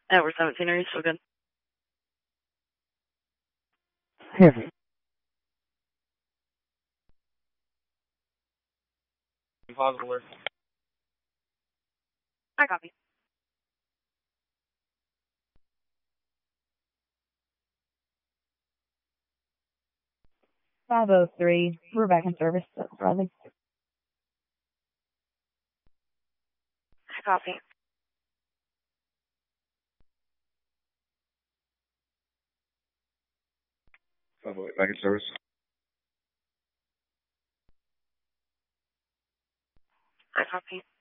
Yeah, we're 17. Are you still good? Yes. Positive alert. I copy. .503. We're back in service, Bradley. I copy. Back in service. I copy.